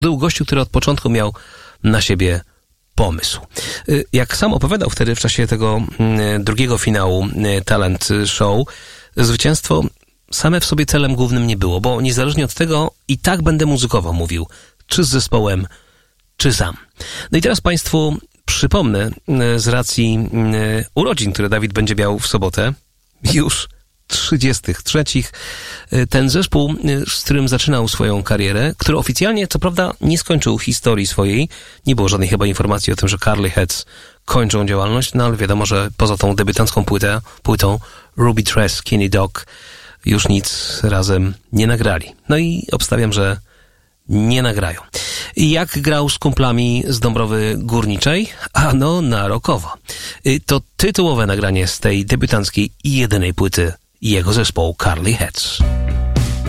Był gościu, który od początku miał na siebie pomysł. Jak sam opowiadał wtedy w czasie tego drugiego finału Talent Show, zwycięstwo same w sobie celem głównym nie było, bo niezależnie od tego i tak będę muzykowo mówił, czy z zespołem, czy sam. No i teraz Państwu przypomnę z racji urodzin, które Dawid będzie miał w sobotę, już 33. Ten zespół, z którym zaczynał swoją karierę, który oficjalnie, co prawda, nie skończył historii swojej. Nie było żadnej chyba informacji o tym, że Curly Heads kończą działalność, no ale wiadomo, że poza tą debiutancką płytą Ruby Tress, Skinny Dog już nic razem nie nagrali. No i obstawiam, że nie nagrają. I jak grał z kumplami z Dąbrowy Górniczej? Ano na rockowo. To tytułowe nagranie z tej debiutanckiej i jedynej płyty jego zespołu Curly Heads.